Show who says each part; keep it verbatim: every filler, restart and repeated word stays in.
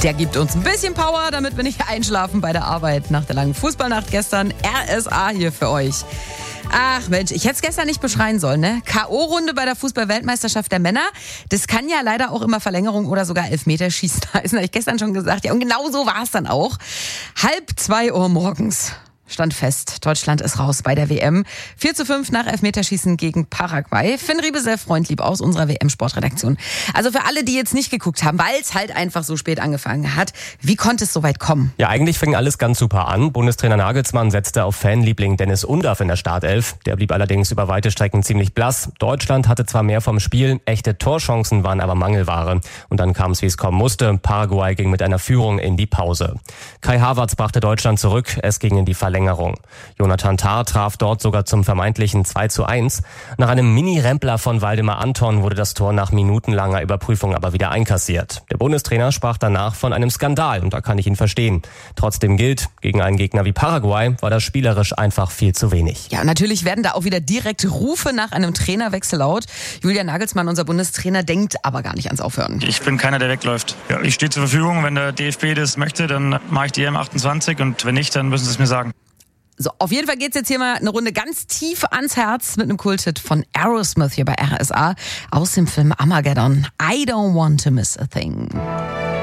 Speaker 1: Der gibt uns ein bisschen Power, damit wir nicht einschlafen bei der Arbeit nach der langen Fußballnacht gestern. R S A hier für euch. Ach Mensch, ich hätte es gestern nicht beschreien sollen, ne? K O-Runde bei der Fußball-Weltmeisterschaft der Männer. Das kann ja leider auch immer Verlängerung oder sogar Elfmeterschießen heißen, habe ich gestern schon gesagt. Ja, und genau so war es dann auch. Halb zwei Uhr morgens stand fest, Deutschland ist raus bei der W M. vier zu fünf nach Elfmeterschießen gegen Paraguay. Finn Riebesell, Freund lieb aus unserer W M-Sportredaktion. Also für alle, die jetzt nicht geguckt haben, weil es halt einfach so spät angefangen hat, wie konnte es so weit kommen?
Speaker 2: Ja, eigentlich fing alles ganz super an. Bundestrainer Nagelsmann setzte auf Fanliebling Dennis Undaff in der Startelf. Der blieb allerdings über weite Strecken ziemlich blass. Deutschland hatte zwar mehr vom Spiel, echte Torchancen waren aber Mangelware. Und dann kam es, wie es kommen musste. Paraguay ging mit einer Führung in die Pause. Kai Havertz brachte Deutschland zurück. Es ging in die Verlängerung. Jonathan Tah traf dort sogar zum vermeintlichen zwei zu eins. Nach einem Mini-Rempler von Waldemar Anton wurde das Tor nach minutenlanger Überprüfung aber wieder einkassiert. Der Bundestrainer sprach danach von einem Skandal und da kann ich ihn verstehen. Trotzdem gilt, gegen einen Gegner wie Paraguay war das spielerisch einfach viel zu wenig.
Speaker 1: Ja, natürlich werden da auch wieder direkt Rufe nach einem Trainerwechsel laut. Julian Nagelsmann, unser Bundestrainer, denkt aber gar nicht ans Aufhören.
Speaker 3: Ich bin keiner, der wegläuft. Ja, ich stehe zur Verfügung. Wenn der D F B das möchte, dann mache ich die E M achtundzwanzig und wenn nicht, dann müssen sie es mir sagen.
Speaker 1: So, auf jeden Fall geht's jetzt hier mal eine Runde ganz tief ans Herz mit einem Kulthit von Aerosmith hier bei R S A aus dem Film Armageddon. I don't want to miss a thing.